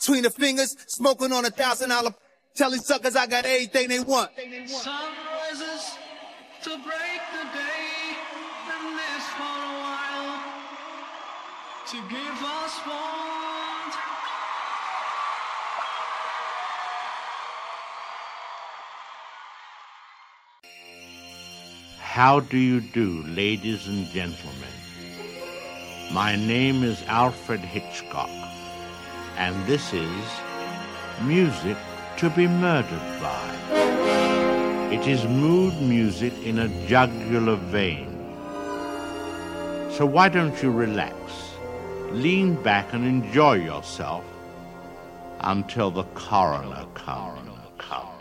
between the fingers, smoking on $1,000. Telling suckers I got everything they want. Sun rises to break the day, and this for a while to give us warmth. How do you do, ladies and gentlemen? My name is Alfred Hitchcock, and this is Music to be Murdered by. It is mood music in a jugular vein. So why don't you relax, lean back and enjoy yourself until the coroner comes.